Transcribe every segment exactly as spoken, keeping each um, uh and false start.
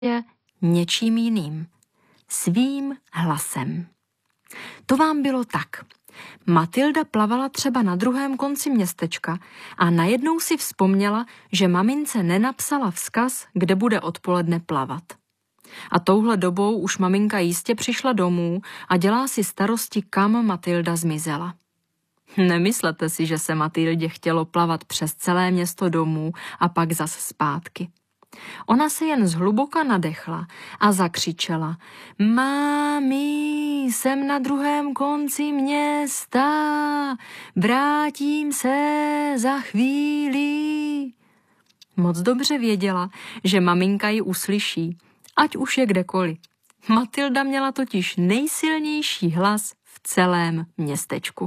je něčím jiným. Svým hlasem. To vám bylo tak. Matilda plavala třeba na druhém konci městečka a najednou si vzpomněla, že mamince nenapsala vzkaz, kde bude odpoledne plavat. A touhle dobou už maminka jistě přišla domů a dělá si starosti, kam Matilda zmizela. Nemyslete si, že se Matildě chtělo plavat přes celé město domů a pak zas zpátky. Ona se jen zhluboka nadechla a zakřičela: Mámi, jsem na druhém konci města, vrátím se za chvíli. Moc dobře věděla, že maminka ji uslyší, ať už je kdekoliv. Matilda měla totiž nejsilnější hlas v celém městečku.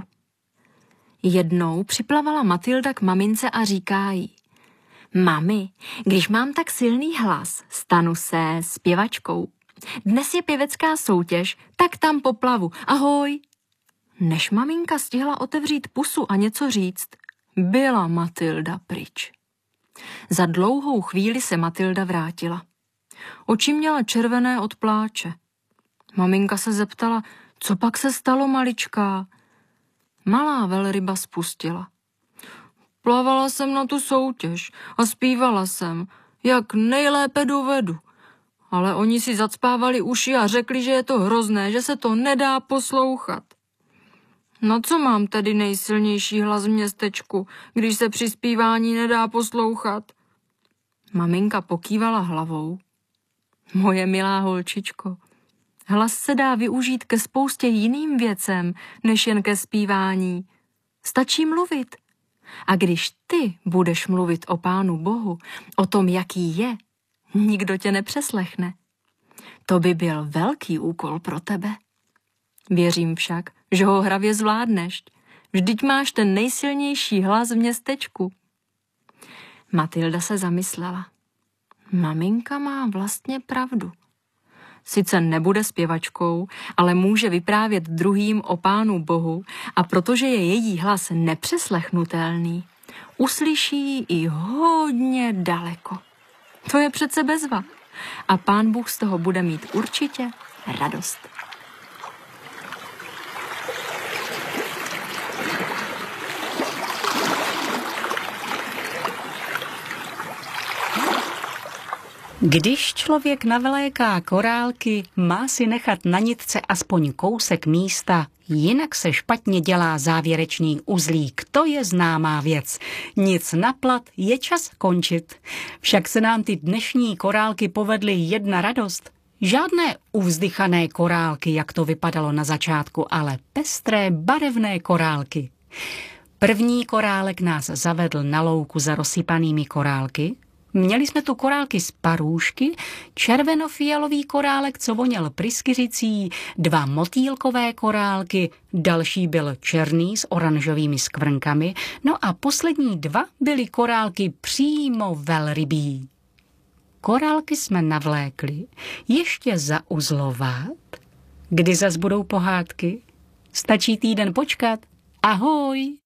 Jednou připlavala Matilda k mamince a říká jí: Mami, když mám tak silný hlas, stanu se zpěvačkou. Dnes je pěvecká soutěž, tak tam poplavu. Ahoj. Než maminka stihla otevřít pusu a něco říct, byla Matilda pryč. Za dlouhou chvíli se Matilda vrátila. Oči měla červené od pláče. Maminka se zeptala: Co pak se stalo, maličká? Malá velryba spustila: Plavala jsem na tu soutěž a zpívala jsem, jak nejlépe dovedu. Ale oni si zacpávali uši a řekli, že je to hrozné, že se to nedá poslouchat. Na co mám tedy nejsilnější hlas v městečku, když se při zpívání nedá poslouchat? Maminka pokývala hlavou. Moje milá holčičko, hlas se dá využít ke spoustě jiným věcem, než jen ke zpívání. Stačí mluvit. A když ty budeš mluvit o Pánu Bohu, o tom, jaký je, nikdo tě nepřeslechne. To by byl velký úkol pro tebe. Věřím však, že ho hravě zvládneš. Vždyť máš ten nejsilnější hlas v městečku. Matilda se zamyslela. Maminka má vlastně pravdu. Sice nebude zpěvačkou, ale může vyprávět druhým o Pánu Bohu a protože je její hlas nepřeslechnutelný, uslyší ji i hodně daleko. To je přece bezva a Pán Bůh z toho bude mít určitě radost. Když člověk navléká korálky, má si nechat na nitce aspoň kousek místa, jinak se špatně dělá závěrečný uzlík. To je známá věc. Nic naplat, je čas končit. Však se nám ty dnešní korálky povedly jedna radost. Žádné uvzdychané korálky, jak to vypadalo na začátku, ale pestré, barevné korálky. První korálek nás zavedl na louku za rozsypanými korálky. Měli jsme tu korálky z parůšky, červenofialový korálek, co voněl pryskyřicí, dva motýlkové korálky, další byl černý s oranžovými skvrnkami, no a poslední dva byly korálky přímo velrybí. Korálky jsme navlékli, ještě zauzlovat. Kdy zas budou pohádky? Stačí týden počkat. Ahoj!